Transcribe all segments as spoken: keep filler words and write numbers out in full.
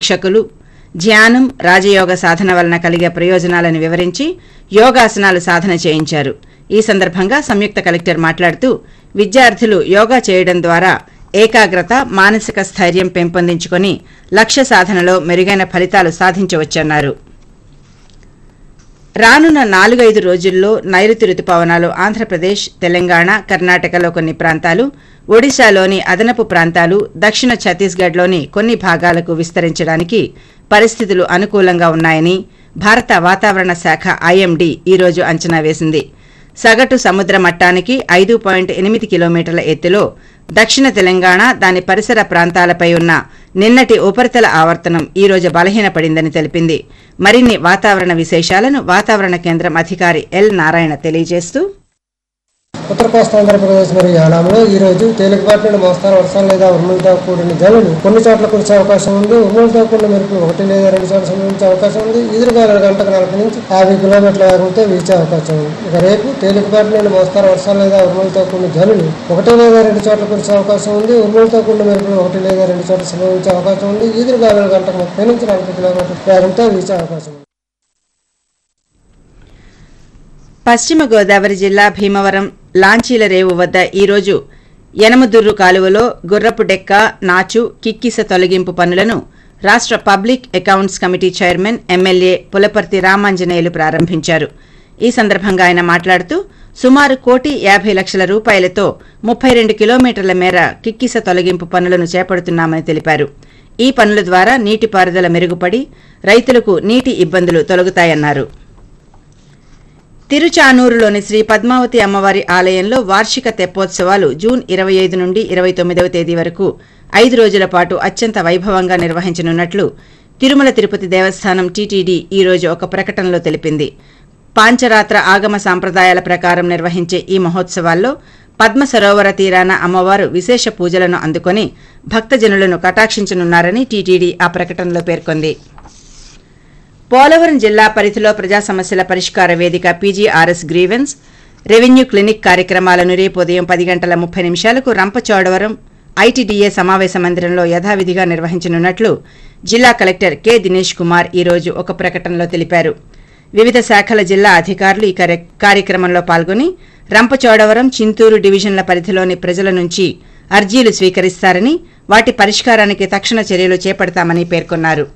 శిక్షకులు ధ్యానం రాజయోగ సాధన వలన కలిగే ప్రయోజనాలను వివరించి యోగాసనాలు సాధన చేయించారు. ఈ సందర్భంగా సంయుక్త కలెక్టర్ మాట్లాడుతూ విద్యార్థులు యోగా చేయడం ద్వారా ఏకాగ్రత మానసిక స్థైర్యం పెంపొందించుకుని లక్ష్య సాధనలో మెరుగైన ఫలితాలు సాధించవచ్చన్నారు. రానున్న నాలుగైదు రోజుల్లో నైరుతి రుతుపవనాలు ఆంధ్రప్రదేశ్ తెలంగాణ కర్ణాటకలో కొన్ని ప్రాంతాలు ఒడిశాలోని అదనపు ప్రాంతాలు దక్షిణ ఛత్తీస్గఢ్లోని కొన్ని భాగాలకు విస్తరించడానికి పరిస్థితులు అనుకూలంగా ఉన్నాయని భారత వాతావరణ శాఖ ఐఎండీ ఈరోజు అంచనా వేసింది. సగటు సముద్ర మట్టానికి ఐదు పాయింట్ ఎనిమిది కిలోమీటర్ల ఎత్తులో దక్షిణ తెలంగాణ దాని పరిసర ప్రాంతాలపై ఉన్న నిన్నటి ఉపరితల ఆవర్తనం ఈరోజు బలహీనపడిందని తెలిపింది. మరిన్ని వాతావరణ విశేషాలను వాతావరణ కేంద్రం అధికారి ఎల్ నారాయణ తెలియజేస్తూ ఉత్తర కోస్తా ఆంధ్రప్రదేశ్ మరియు యానాంలో ఈ రోజు తేలికపాటి నుండి మోస్తారు వర్షాలు లేదా ఉరుములతో కూడిన జల్లులు కొన్ని చోట్ల కురిసే అవకాశం ఉంది. ఉరుములతో కూడిన మెరుపులు ఒకటి లేదా రెండు చోట్ల సంభవించే అవకాశం ఉంది. ఎదురుగాలు గంటకు నలభై నుంచి యాభై కిలోమీటర్ల వేగంతో వీచే అవకాశం ఉంది. ఇక రేపు తేలికపాటి నుండి మోస్తారు వర్షాలు లేదా ఉరుములతో కూడిన జల్లులు ఒకటి లేదా రెండు చోట్ల కురిసే అవకాశం ఉంది. ఉరుములతో కూడిన మెరుపులు ఒకటి లేదా రెండు చోట్ల సంభవించే అవకాశం ఉంది. ఎదురుగాలు గంటకు ముప్పై నుంచి నలభై కిలోమీటర్ల వేగంతో వీచే అవకాశం ఉంది. పశ్చిమ గోదావరి జిల్లా భీమవరం లాంచీల రేవు వద్ద ఈరోజు యనమదుర్రు కాలువలో గుర్రపు డెక్క నాచు కిక్కిస తొలగింపు పనులను రాష్ట్ర public accounts committee chairman MLA Pulaparthi Ramanjaneyulu ప్రారంభించారు. ఈ సందర్భంగా ఆయన మాట్లాడుతూ సుమారు కోటి యాభై లక్షల రూపాయలతో ముప్పై రెండు కిలోమీటర్ల మేర కిక్కిస తొలగింపు పనులను చేపడుతున్నామని తెలిపారు. ఈ పనుల ద్వారా నీటిపారుదల మెరుగుపడి రైతులకు నీటి ఇబ్బందులు తొలగుతాయన్నారు. తిరుచానూరులోని శ్రీ పద్మావతి అమ్మవారి ఆలయంలో వార్షిక తెప్పోత్సవాలు జూన్ ఇరవై ఐదు నుండి ఇరవై తొమ్మిదవ తేదీ వరకు ఐదు రోజుల పాటు అత్యంత వైభవంగా నిర్వహించనున్నట్లు తిరుమల తిరుపతి దేవస్థానం టీటీడీ ఈ రోజు ఒక ప్రకటనలో తెలిపింది. పాంచరాత్ర ఆగమ సాంప్రదాయాల ప్రకారం నిర్వహించే ఈ మహోత్సవాల్లో పద్మ సరోవర తీరాన అమ్మవారు విశేష పూజలను అందుకొని భక్తజనులను కటాక్షించనున్నారని టీటీడీ ఆ ప్రకటనలో పేర్కొంది. పోలవరం జిల్లా పరిధిలో ప్రజా సమస్యల పరిష్కార వేదిక పీజీఆర్ఎస్ గ్రీవెన్స్ రెవెన్యూ క్లినిక్ కార్యక్రమాలను రేపు ఉదయం పది గంటల ముప్పై నిమిషాలకు రంపచోడవరం ఐటీడీఏ సమావేశ మందిరంలో యథావిధిగా నిర్వహించనున్నట్లు జిల్లా కలెక్టర్ కె దినేష్ కుమార్ ఈ రోజు ఒక ప్రకటనలో తెలిపారు. వివిధ శాఖల జిల్లా అధికారులు ఈ కార్యక్రమంలో పాల్గొని రంపచోడవరం చింతూరు డివిజన్ల పరిధిలోని ప్రజల నుంచి అర్జీలు స్వీకరిస్తారని వాటి పరిష్కారానికి తక్షణ చర్యలు చేపడతామని పేర్కొన్నారు.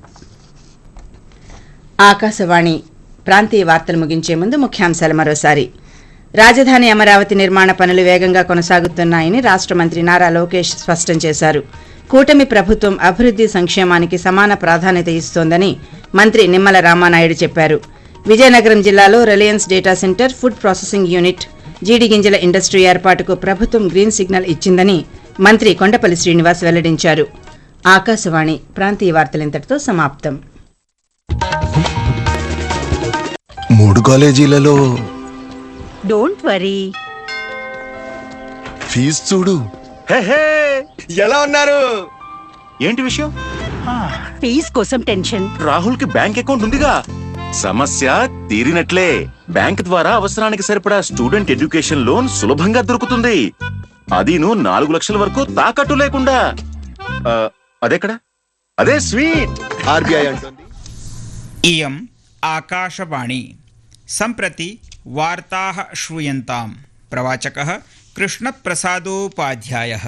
ఆకాశవాణి ప్రాంతీయ వార్తలు ముగించే ముందు ముఖ్యాంశాలు మరోసారి. రాజధాని అమరావతి నిర్మాణ పనులు వేగంగా కొనసాగుతున్నాయని రాష్ట్ర మంత్రి నారా లోకేష్ స్పష్టం చేశారు. కూటమి ప్రభుత్వం అభివృద్ది సంక్షేమానికి సమాన ప్రాధాన్యత ఇస్తోందని మంత్రి నిమ్మల రామానాయుడు చెప్పారు. విజయనగరం జిల్లాలో Reliance data centre food processing unit జీడి గింజల ఇండస్ట్రీ ఏర్పాటుకు ప్రభుత్వం గ్రీన్ సిగ్నల్ ఇచ్చిందని మంత్రి కొండపల్లి శ్రీనివాస్ వెల్లడించారు. ఆకాశవాణి ప్రాంతీయ వార్తలు ఇంతటితో సమాప్తం. మూడు కాలేజీలలో డోంట్ వరీ ఫీజు చూడు. ఎలా ఉన్నారు? ఏంటి విషయం? ఫీజు కోసం టెన్షన్. రాహుల్ కి బ్యాంక్ అకౌంట్ ఉందిగా, సమస్య తీరినట్లే. బ్యాంక్ ద్వారా అవసరానికి సరిపడా స్టూడెంట్ ఎడ్యుకేషన్ లోన్ సులభంగా దొరుకుతుంది. అదీను నాలుగు లక్షల వరకు తాకట్టు లేకుండా. అదెక్కడ? అదే స్వీట్. ఆర్బీఐ అంటుంది. ఇయం ఆకాశవాణి సంప్రతి వార్తాః శ్రూయంతాం. ప్రవాచకः కృష్ణప్రసాదోపాధ్యాయः.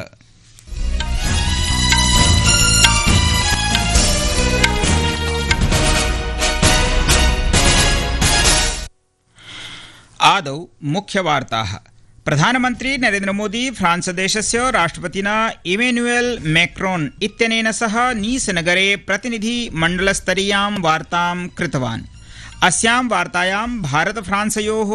आदौ मुख्यवार्ताः. प्रधानमन्त्री नरेन्द्रमोदी फ्रांसदेशस्य राष्ट्रपतिना इमेन्युएल मैक्रोन् इत्यनेन सह नीसनगरे प्रतिनिधिमण्डलस्तरीयां वार्तां कृतवान्. अस्यां वार्तायां भारत-फ्रांसयोः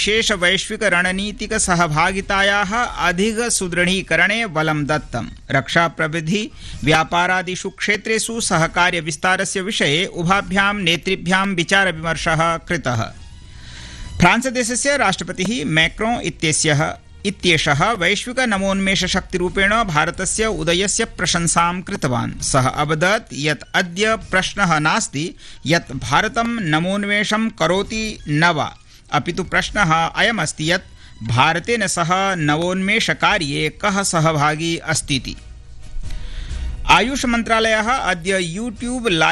विशेषवैश्विकरणनीतिकसहभागितायाः अधिकसुदृढीकरणे बलं दत्तम्. रक्षाप्रविधि व्यापारादिषु क्षेत्रेषु सहकार्यविस्तारस्य विषये उभाभ्यां नेतृभ्यां विचारविमर्शः कृतः. फ्रांसदेशस्य राष्ट्रपतिः मैक्रोन् इत्यस्यः इत्येषः वैश्विक नवोन्मेषशक्तिरूपेण भारतस्य उदयस्य प्रशंसां कृतवान्. सः अवदत् यत् अद्य प्रश्नः नास्ति यत् भारतं नवोन्मेषं करोति न वा, अपि तु प्रश्नः अयमस्ति यत् भारतेन सह नवोन्मेषकार्ये कः सहभागी अस्तीति. आयुष मन्त्रालयः अद्य यूट्यूब लाइव